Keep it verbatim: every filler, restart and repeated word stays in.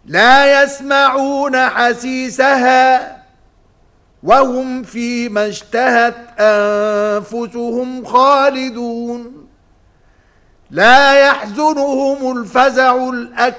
لا يسمعون حسيسها وهم فيما اشتهت أنفسهم خالدون لا يحزنهم الفزع الأكبر